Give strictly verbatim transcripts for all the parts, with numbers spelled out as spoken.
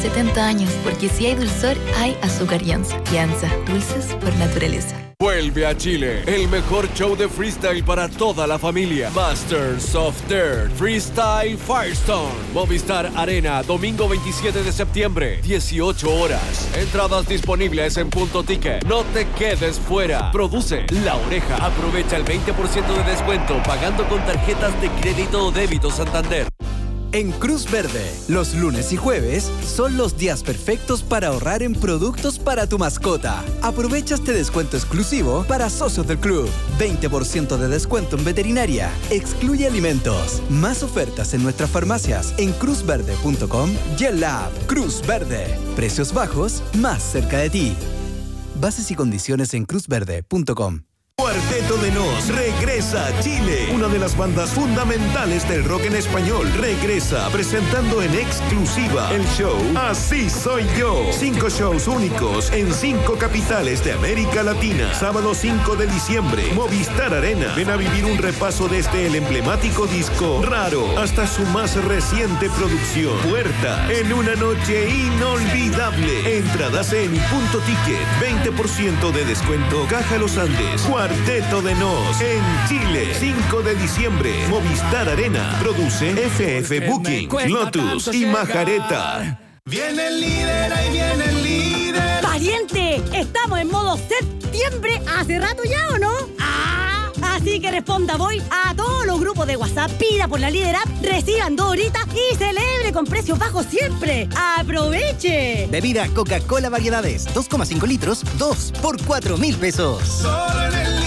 setenta años, porque si hay dulzor, hay azúcar Yanza. Yanza, dulces por naturaleza. Vuelve a Chile, el mejor show de freestyle para toda la familia. Masters of Dirt Freestyle Firestone. Movistar Arena, domingo veintisiete de septiembre, dieciocho horas. Entradas disponibles en Punto Ticket. No te quedes fuera. Produce La Oreja. Aprovecha el veinte por ciento de descuento pagando con tarjetas de crédito o débito Santander. En Cruz Verde, los lunes y jueves son los días perfectos para ahorrar en productos para tu mascota. Aprovecha este descuento exclusivo para socios del club. veinte por ciento de descuento en veterinaria. Excluye alimentos. Más ofertas en nuestras farmacias en cruz verde punto com y en la app Cruz Verde. Precios bajos más cerca de ti. Bases y condiciones en cruz verde punto com. Cuarteto de Nos regresa a Chile. Una de las bandas fundamentales del rock en español regresa presentando en exclusiva el show Así Soy Yo. Cinco shows únicos en cinco capitales de América Latina. Sábado cinco de diciembre, Movistar Arena. Ven a vivir un repaso desde el emblemático disco Raro hasta su más reciente producción Puerta, en una noche inolvidable. Entradas en Punto Ticket. veinte por ciento de descuento Caja Los Andes. Cuarteto de Nos en Chile, cinco de diciembre, Movistar Arena. Produce F F Booking, Lotus y Majareta. Viene el líder, ahí viene el líder. ¡Pariente! Estamos en modo septiembre hace rato ya, ¿o no? ¡Ah! Así que responda voy a todos los grupos de WhatsApp, pida por la Líder App, reciban dos horitas y celebre con precios bajos siempre. ¡Aproveche! Bebida Coca-Cola Variedades, dos coma cinco litros, dos por cuatro mil pesos. Solo en el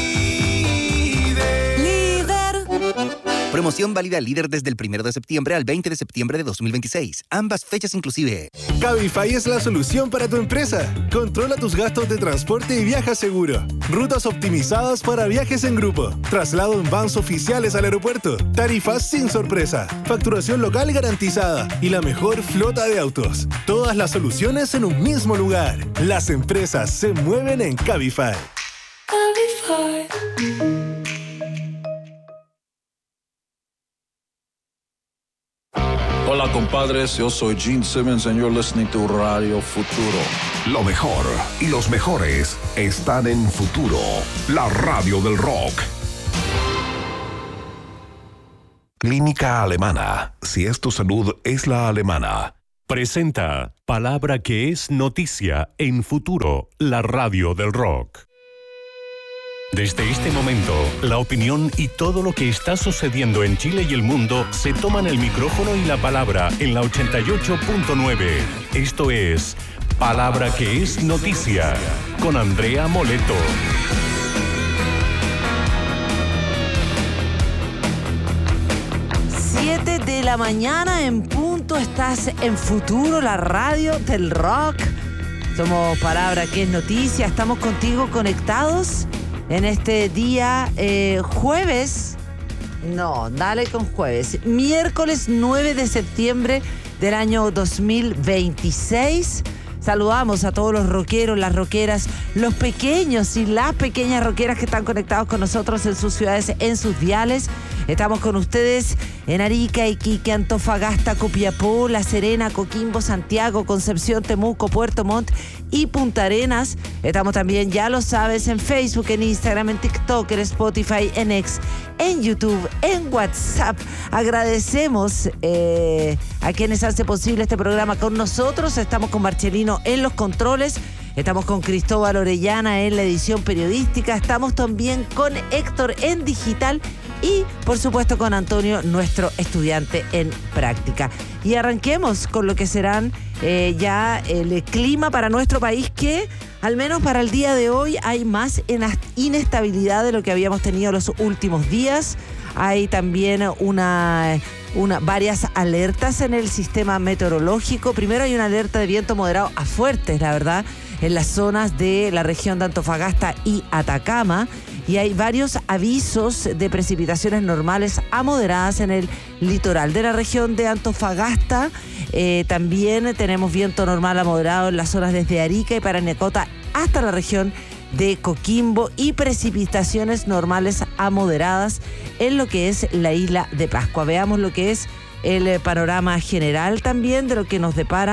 líder. Líder. Promoción válida Líder desde el primero de septiembre al veinte de septiembre de dos mil veintiséis. Ambas fechas inclusive. Cabify es la solución para tu empresa. Controla tus gastos de transporte y viaja seguro. Rutas optimizadas para viajes en grupo. Traslado en vans oficiales al aeropuerto. Tarifas sin sorpresa. Facturación local garantizada. Y la mejor flota de autos. Todas las soluciones en un mismo lugar. Las empresas se mueven en Cabify. Cabify. Hola compadres, yo soy Gene Simmons and you're listening to Radio Futuro. Lo mejor y los mejores están en Futuro, la radio del rock. Clínica Alemana. Si es tu salud, es la alemana. Presenta Palabra que es noticia en Futuro, la radio del rock. Desde este momento, la opinión y todo lo que está sucediendo en Chile y el mundo se toman el micrófono y la palabra en la ochenta y ocho punto nueve. Esto es Palabra que es noticia con Andrea Moleto. siete de la mañana en punto, estás en Futuro, la radio del rock. Somos Palabra que es noticia, estamos contigo conectados en este día eh, jueves, no, dale con jueves, miércoles nueve de septiembre del año dos mil veintiséis. Saludamos a todos los rockeros, las rockeras, los pequeños y las pequeñas rockeras que están conectados con nosotros en sus ciudades, en sus diales. Estamos con ustedes en Arica, Iquique, Antofagasta, Copiapó, La Serena, Coquimbo, Santiago, Concepción, Temuco, Puerto Montt y Punta Arenas. Estamos también, ya lo sabes, en Facebook, en Instagram, en TikTok, en Spotify, en X, en YouTube, en WhatsApp. Agradecemos eh, a quienes hacen posible este programa con nosotros. Estamos con Marcelino en los controles. Estamos con Cristóbal Orellana en la edición periodística. Estamos también con Héctor en digital y, por supuesto, con Antonio, nuestro estudiante en práctica. Y arranquemos con lo que serán eh, ya el clima para nuestro país, que al menos para el día de hoy hay más inestabilidad de lo que habíamos tenido los últimos días. Hay también una, una, varias alertas en el sistema meteorológico. Primero hay una alerta de viento moderado a fuertes, la verdad, en las zonas de la región de Antofagasta y Atacama. Y hay varios avisos de precipitaciones normales a moderadas en el litoral de la región de Antofagasta. Eh, también tenemos viento normal a moderado en las zonas desde Arica y Parinacota hasta la región de Coquimbo y precipitaciones normales a moderadas en lo que es la isla de Pascua. Veamos lo que es el panorama general también de lo que nos depara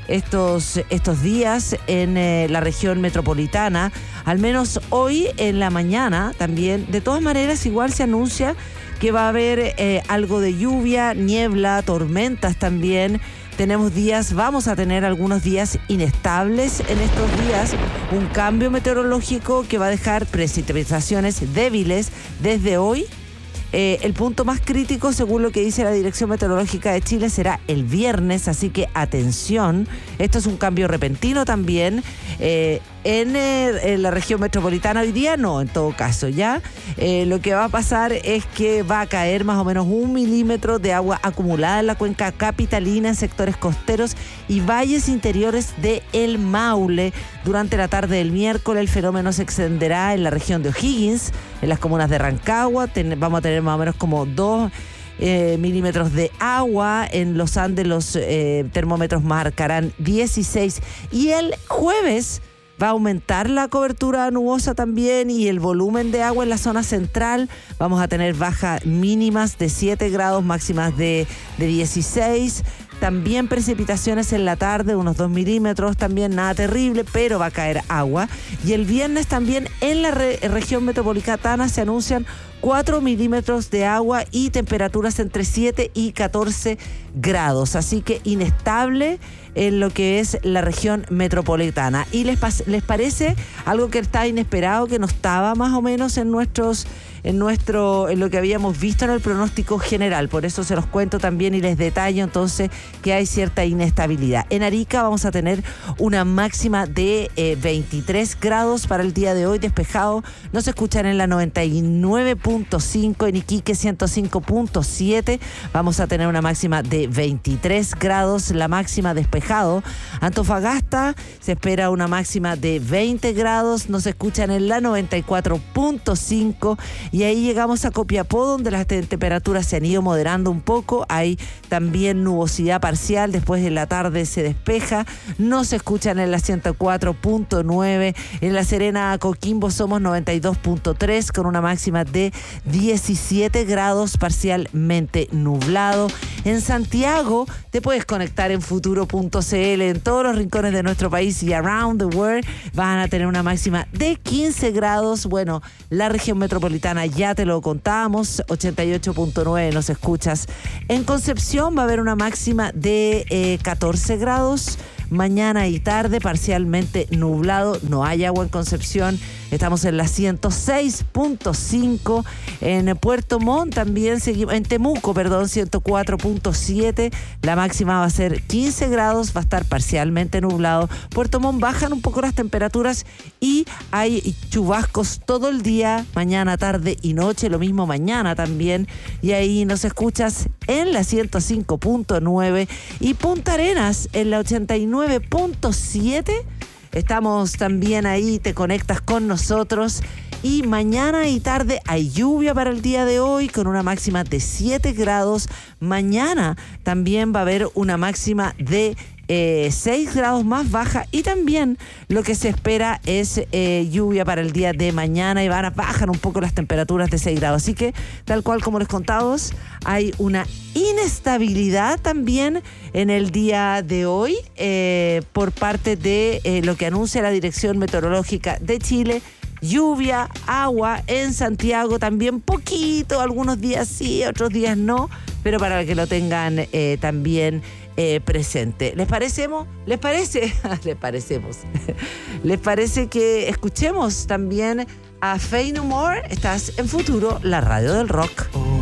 estos, estos días en eh, la región metropolitana, al menos hoy en la mañana también. De todas maneras, igual se anuncia que va a haber eh, algo de lluvia, niebla, tormentas también. Tenemos días, vamos a tener algunos días inestables en estos días, un cambio meteorológico que va a dejar precipitaciones débiles desde hoy. Eh, el punto más crítico, según lo que dice la Dirección Meteorológica de Chile, será el viernes, así que atención. Esto es un cambio repentino también. Eh, en, eh, en la región metropolitana hoy día no, en todo caso, ¿ya? Eh, lo que va a pasar es que va a caer más o menos un milímetro de agua acumulada en la cuenca capitalina, en sectores costeros y valles interiores de El Maule. Durante la tarde del miércoles el fenómeno se extenderá en la región de O'Higgins, en las comunas de Rancagua. Ten, vamos a tener más o menos como dos Eh, milímetros de agua. En los Andes los eh, termómetros marcarán dieciséis. Y el jueves va a aumentar la cobertura nubosa también y el volumen de agua en la zona central. Vamos a tener bajas mínimas de siete grados, máximas de, de dieciséis. También precipitaciones en la tarde, unos dos milímetros, también nada terrible, pero va a caer agua. Y el viernes también en la re- región metropolitana se anuncian cuatro milímetros de agua y temperaturas entre siete y catorce grados. Así que inestable en lo que es la región metropolitana. ¿Y les, pas- les parece algo que está inesperado, que no estaba más o menos en nuestros... en nuestro en lo que habíamos visto en el pronóstico general? Por eso se los cuento también y les detallo entonces que hay cierta inestabilidad. En Arica vamos a tener una máxima de eh, veintitrés grados para el día de hoy, despejado. Nos escuchan en la noventa y nueve punto cinco, en Iquique ciento cinco punto siete. Vamos a tener una máxima de veintitrés grados, la máxima despejado. Antofagasta se espera una máxima de veinte grados. Nos escuchan en la noventa y cuatro punto cinco. Y ahí llegamos a Copiapó, donde las te- temperaturas se han ido moderando un poco. Hay también nubosidad parcial, después de la tarde se despeja. No se escuchan en la ciento cuatro punto nueve. En La Serena, Coquimbo, somos noventa y dos punto tres, con una máxima de diecisiete grados, parcialmente nublado. En Santiago te puedes conectar en futuro punto c l, en todos los rincones de nuestro país y around the world. Van a tener una máxima de quince grados. Bueno, la región metropolitana ya te lo contábamos, ochenta y ocho punto nueve nos escuchas. En Concepción va a haber una máxima de eh, catorce grados. Mañana y tarde parcialmente nublado, no hay agua en Concepción. Estamos en la ciento seis punto cinco. En Puerto Montt también seguimos, en Temuco, perdón, ciento cuatro punto siete. La máxima va a ser quince grados, va a estar parcialmente nublado. Puerto Montt bajan un poco las temperaturas y hay chubascos todo el día, mañana, tarde y noche, lo mismo mañana también. Y ahí nos escuchas en la ciento cinco punto nueve. Y Punta Arenas en la ochenta y nueve punto siete. Estamos también ahí, te conectas con nosotros. Y mañana y tarde hay lluvia para el día de hoy, con una máxima de siete grados. Mañana también va a haber una máxima de Eh, seis grados más baja, y también lo que se espera es eh, lluvia para el día de mañana, y van a bajar un poco las temperaturas de seis grados. Así que, tal cual como les contábamos, hay una inestabilidad también en el día de hoy eh, por parte de eh, lo que anuncia la Dirección Meteorológica de Chile. Lluvia, agua en Santiago también, poquito, algunos días sí, otros días no, pero para que lo tengan eh, también eh, presente. ¿Les parecemos? ¿Les parece? ¿Les parecemos? ¿Les parece que escuchemos también a Faith No More? Estás en Futuro, la radio del rock.